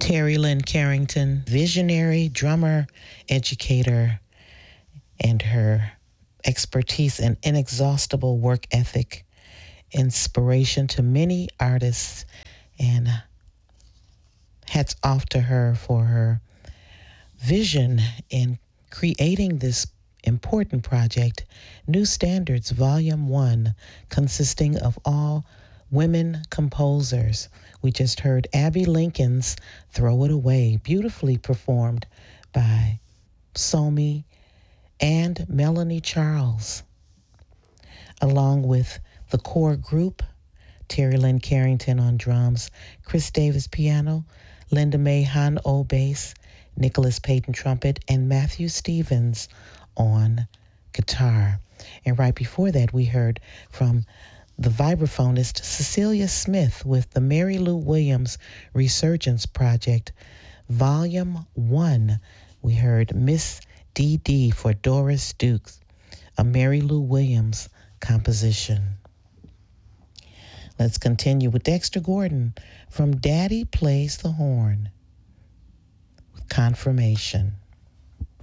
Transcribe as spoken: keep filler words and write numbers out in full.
Terry Lynn Carrington, visionary drummer, educator, and her expertise and inexhaustible work ethic, inspiration to many artists, and hats off to her for her vision in creating this important project, New Standards Volume one, consisting of all women composers. We just heard Abby Lincoln's Throw It Away, beautifully performed by Somi and Melanie Charles, along with the core group, Terry Lynn Carrington on drums, Chris Davis piano, Linda Mae Han O bass, Nicholas Payton trumpet, and Matthew Stevens on guitar. And right before that, we heard from the vibraphonist Cecilia Smith with the Mary Lou Williams Resurgence Project, Volume one. We heard Miss Dee Dee for Doris Dukes, a Mary Lou Williams composition. Let's continue with Dexter Gordon from Daddy Plays the Horn with Confirmation.